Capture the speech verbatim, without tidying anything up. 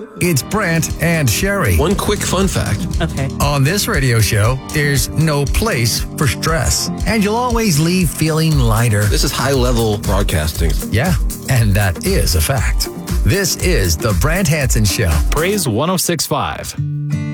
it's Brant and Sherry. One quick fun fact. Okay. On this radio show, there's no place for stress, and you'll always leave feeling lighter. This is high-level broadcasting. Yeah, and that is a fact. This is the Brant Hansen Show. Praise one oh six point five.